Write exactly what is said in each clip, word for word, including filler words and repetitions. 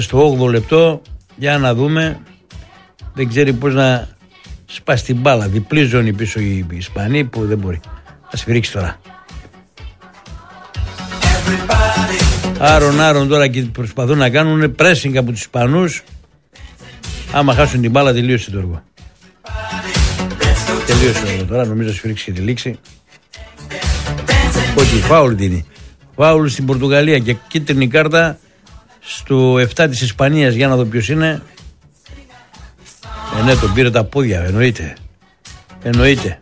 Στο όγδοο λεπτό, για να δούμε, δεν ξέρει πώς να σπάσει την μπάλα. Διπλή ζώνη πίσω οι Ισπανοί που δεν μπορεί. Θα σφυρίξει τώρα. Άρον άρον τώρα και προσπαθούν να κάνουν pressing από τους Ισπανούς. Άμα χάσουν την μπάλα τελείωσε το έργο. Τελείωσε το έργο τώρα, νομίζω σφυρίξει και τη λήξη. Όχι, φάουλ δίνει. Φάουλ στην Πορτογαλία και κίτρινη κάρτα στο επτά της Ισπανίας. Για να δω ποιος είναι. Ε, ναι, τον πήρε τα πόδια, εννοείται. Εννοείται.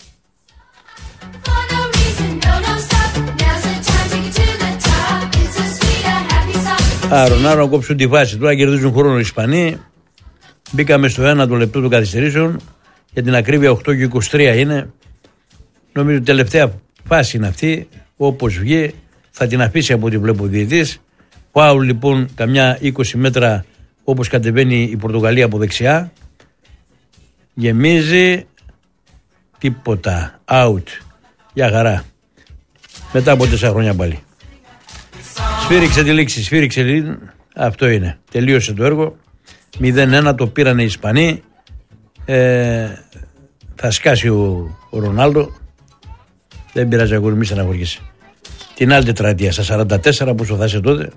Άρον, άρον κόψουν τη βάση. Τώρα κερδίζουν χρόνο οι Ισπανοί. Μπήκαμε στο ένα το λεπτό των καθυστερήσεων. Για την ακρίβεια οκτώ και είκοσι τρία είναι. Νομίζω τελευταία φάση είναι αυτή. Όπως βγει θα την αφήσει από ό,τι βλέπω ο διαιτητής. Φάουλ λοιπόν καμιά είκοσι μέτρα όπως κατεβαίνει η Πορτογαλία από δεξιά. Γεμίζει. Τίποτα. Out. Για χαρά. Μετά από τέσσερα χρόνια πάλι. Σφύριξε τη λήξη. Σφύριξε τη λήξη. Αυτό είναι. Τελείωσε το έργο. μηδέν ένα το πήρανε οι Ισπανοί. Ε, θα σκάσει ο, ο Ρονάλντο. Δεν πειράζει αγόρι, μη στεναχωριέσαι. Την άλλη τετραετία, στα σαράντα τέσσερα, πόσο θα είσαι τότε.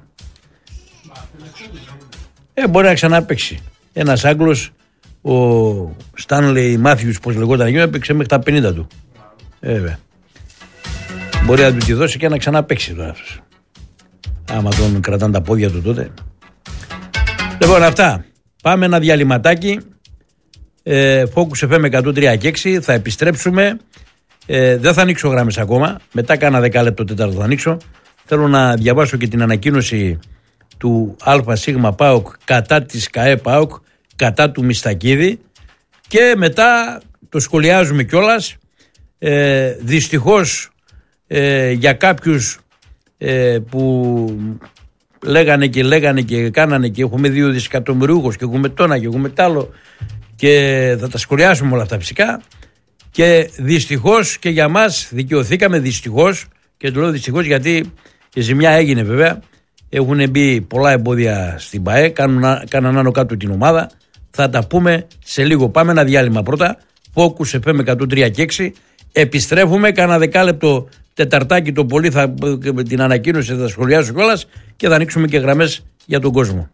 Ε, μπορεί να ξαναπαίξει. Ένας Άγγλος, ο Στάνλεϊ Μάθιους, πώς λεγόταν εκεί, έπαιξε μέχρι τα πενήντα του. Ε, βέβαια. Μπορεί να του τη δώσει και να ξαναπαίξει τώρα αυτός. Άμα τον κρατάνε τα πόδια του τότε. Λοιπόν, αυτά. Πάμε ένα διαλυματάκι. Ε, Focus εφ εμ εκατόν τρία και έξι. Θα επιστρέψουμε. Ε, δεν θα ανοίξω γράμμες ακόμα. Μετά κάνα δεκάλεπτο τέταρτο θα ανοίξω. Θέλω να διαβάσω και την ανακοίνωση του ΑΣ ΠΑΟΚ κατά της ΚΑΕ ΠΑΟΚ, κατά του Μιστακίδη. Και μετά το σχολιάζουμε κιόλας. Ε, δυστυχώς ε, για κάποιους ε, που λέγανε και λέγανε και κάνανε και έχουμε δύο δισεκατομμυριούχους και έχουμε τόνα και έχουμε τ' άλλο και θα τα σχολιάσουμε όλα αυτά φυσικά. Και δυστυχώς και για μας δικαιωθήκαμε, δυστυχώς, και το λέω δυστυχώς γιατί η ζημιά έγινε βέβαια. Έχουν μπει πολλά εμπόδια στην ΠΑΕ, κάνουν, κάνουν άνω κάτω την ομάδα. Θα τα πούμε σε λίγο. Πάμε ένα διάλειμμα πρώτα. Focus εφ εμ εκατόν τρία και έξι. Επιστρέφουμε, κάνα δεκάλεπτο τεταρτάκι το πολύ, θα, την ανακοίνωση θα σχολιάσω κιόλας και θα ανοίξουμε και γραμμές για τον κόσμο.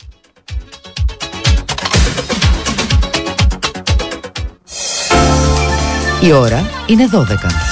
Η ώρα είναι δώδεκα.